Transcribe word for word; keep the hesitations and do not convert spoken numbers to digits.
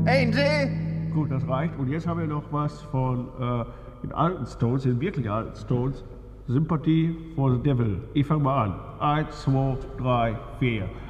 Ain't they? Gut, das reicht. Und jetzt haben wir noch was von äh, den alten Stones, den wirklich alten Stones. Sympathy for the Devil. Ich fange mal an. Eins, zwei, drei, vier.